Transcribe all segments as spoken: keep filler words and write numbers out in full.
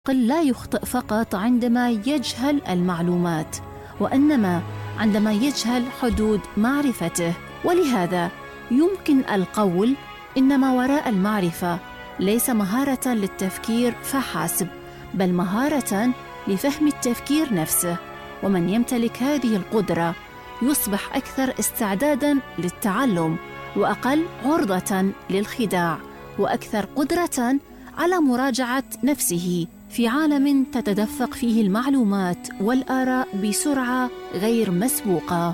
العاقل لا يخطئ فقط عندما يجهل المعلومات، وإنما عندما يجهل حدود معرفته. ولهذا يمكن القول إن ما وراء المعرفة ليس مهارة للتفكير فحسب، بل مهارة لفهم التفكير نفسه. ومن يمتلك هذه القدرة يصبح أكثر استعداداً للتعلم، وأقل عرضة للخداع، وأكثر قدرة على مراجعة نفسه في عالم تتدفق فيه المعلومات والآراء بسرعة غير مسبوقة.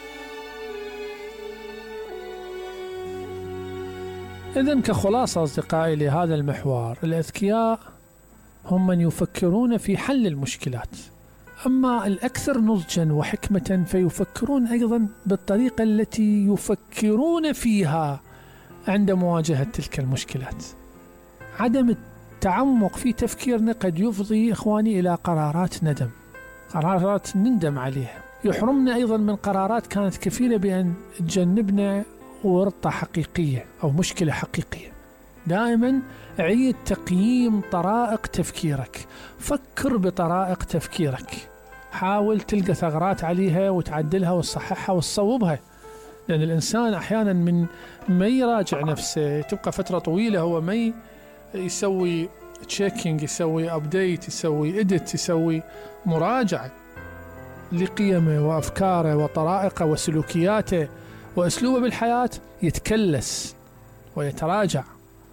إذن كخلاصة أصدقائي لهذا المحور، الأذكياء هم من يفكرون في حل المشكلات، أما الأكثر نضجاً وحكمة فيفكرون أيضاً بالطريقة التي يفكرون فيها عند مواجهة تلك المشكلات. عدم التعمق في تفكيرنا قد يفضي إخواني إلى قرارات ندم، قرارات نندم عليها، يحرمنا أيضاً من قرارات كانت كفيلة بأن تجنبنا ورطة حقيقية أو مشكلة حقيقية. دائما عيد تقييم طرائق تفكيرك، فكر بطرائق تفكيرك، حاول تلقى ثغرات عليها وتعدلها وتصححها وتصوبها، لأن الإنسان أحيانا من ما يراجع نفسه تبقى فترة طويلة هو ما يسوي تشيكينج، يسوي أبديت، يسوي إديت، يسوي مراجعة لقيمه وأفكاره وطرائقه وسلوكياته وأسلوبه بالحياة، يتكلس ويتراجع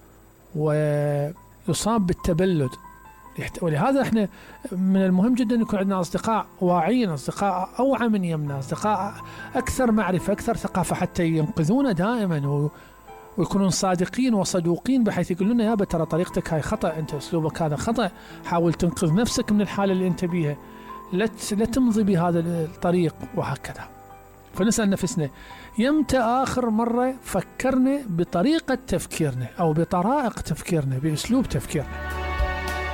ويصاب بالتبلد. ولهذا احنا من المهم جدا يكون عندنا أصدقاء واعيين، أصدقاء أوعى من يمنا، أصدقاء أكثر معرفة أكثر ثقافة، حتى ينقذونا دائما ويكونون صادقين وصدوقين، بحيث يقولون يا ترى طريقتك هاي خطأ، أنت أسلوبك هذا خطأ، حاول تنقذ نفسك من الحالة اللي أنت بيها، لا تمضي بهذا الطريق، وهكذا. فنسأل نفسنا يمتى آخر مرة فكرنا بطريقة تفكيرنا أو بطرائق تفكيرنا، بأسلوب تفكيرنا؟